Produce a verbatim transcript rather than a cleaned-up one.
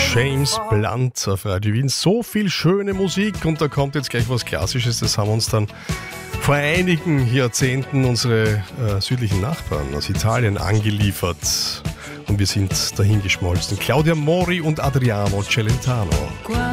James Blunt auf Radio Wien. So viel schöne Musik und da kommt jetzt gleich was Klassisches. Das haben uns dann vor einigen Jahrzehnten unsere äh, südlichen Nachbarn aus Italien angeliefert. Und wir sind dahingeschmolzen. Claudia Mori und Adriano Celentano.